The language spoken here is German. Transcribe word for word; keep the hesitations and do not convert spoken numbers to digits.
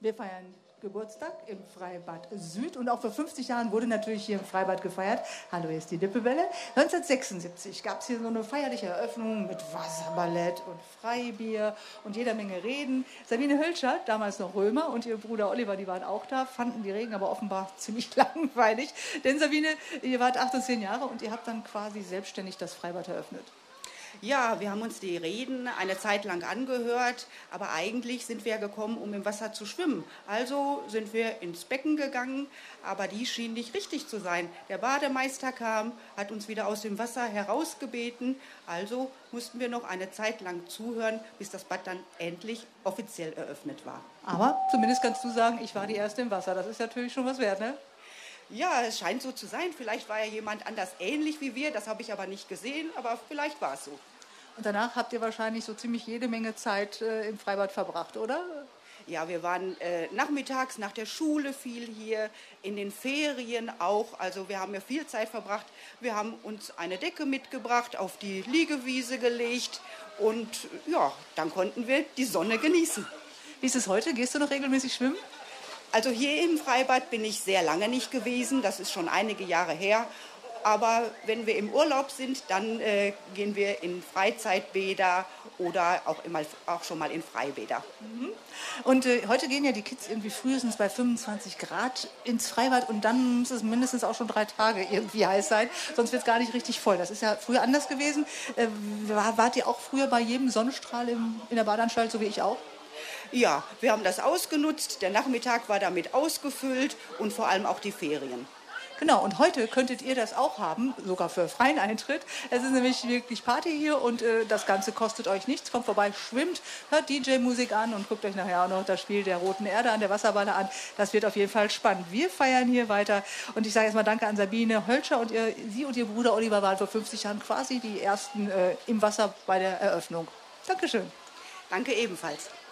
Wir feiern Geburtstag im Freibad Süd und auch vor fünfzig Jahren wurde natürlich hier im Freibad gefeiert. Hallo, hier ist die Lippewelle. neunzehnhundertsechsundsiebzig gab es hier so eine feierliche Eröffnung mit Wasserballett und Freibier und jeder Menge Reden. Sabine Hölscher, damals noch Römer, und ihr Bruder Oliver, die waren auch da, fanden die Reden aber offenbar ziemlich langweilig. Denn Sabine, ihr wart acht und zehn Jahre und ihr habt dann quasi selbstständig das Freibad eröffnet. Ja, wir haben uns die Reden eine Zeit lang angehört, aber eigentlich sind wir gekommen, um im Wasser zu schwimmen. Also sind wir ins Becken gegangen, aber die schien nicht richtig zu sein. Der Bademeister kam, hat uns wieder aus dem Wasser herausgebeten, also mussten wir noch eine Zeit lang zuhören, bis das Bad dann endlich offiziell eröffnet war. Aber zumindest kannst du sagen, ich war die Erste im Wasser. Das ist natürlich schon was wert, ne? Ja, es scheint so zu sein. Vielleicht war ja jemand anders ähnlich wie wir, das habe ich aber nicht gesehen, aber vielleicht war es so. Und danach habt ihr wahrscheinlich so ziemlich jede Menge Zeit äh, im Freibad verbracht, oder? Ja, wir waren äh, nachmittags nach der Schule viel hier, in den Ferien auch. Also wir haben ja viel Zeit verbracht. Wir haben uns eine Decke mitgebracht, auf die Liegewiese gelegt und ja, dann konnten wir die Sonne genießen. Wie ist es heute? Gehst du noch regelmäßig schwimmen? Also hier im Freibad bin ich sehr lange nicht gewesen, das ist schon einige Jahre her. Aber wenn wir im Urlaub sind, dann äh, gehen wir in Freizeitbäder oder auch, immer, auch schon mal in Freibäder. Mhm. Und äh, heute gehen ja die Kids irgendwie frühestens bei fünfundzwanzig Grad ins Freibad und dann muss es mindestens auch schon drei Tage irgendwie heiß sein, sonst wird es gar nicht richtig voll. Das ist ja früher anders gewesen. Äh, war, wart ihr auch früher bei jedem Sonnenstrahl im, in der Badeanstalt, so wie ich auch? Ja, wir haben das ausgenutzt. Der Nachmittag war damit ausgefüllt und vor allem auch die Ferien. Genau, und heute könntet ihr das auch haben, sogar für freien Eintritt. Es ist nämlich wirklich Party hier und äh, das Ganze kostet euch nichts. Kommt vorbei, schwimmt, hört D J-Musik an und guckt euch nachher auch noch das Spiel der Roten Erde an, der Wasserballe an. Das wird auf jeden Fall spannend. Wir feiern hier weiter und ich sage erstmal Danke an Sabine Hölscher und ihr, sie und ihr Bruder Oliver waren vor fünfzig Jahren quasi die Ersten äh, im Wasser bei der Eröffnung. Dankeschön. Danke ebenfalls.